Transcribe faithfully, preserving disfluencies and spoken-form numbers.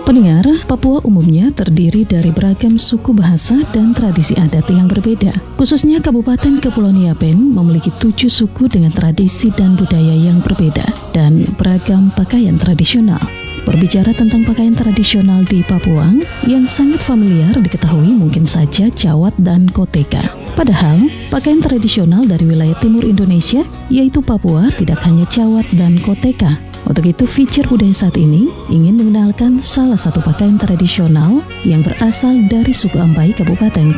Pendengar, Papua umumnya terdiri dari beragam suku bahasa dan tradisi adat yang berbeda. Khususnya Kabupaten Kepulauan Yapen memiliki tujuh suku dengan tradisi dan budaya yang berbeda dan beragam pakaian tradisional. Berbicara tentang pakaian tradisional di Papua, yang sangat familiar diketahui mungkin saja Jawat dan Koteka. Padahal, pakaian tradisional dari wilayah timur Indonesia, yaitu Papua, tidak hanya Jawat dan Koteka. Untuk itu, feature budaya saat ini ingin mengenalkan salah satu pakaian tradisional yang berasal dari suku Ambai Kabupaten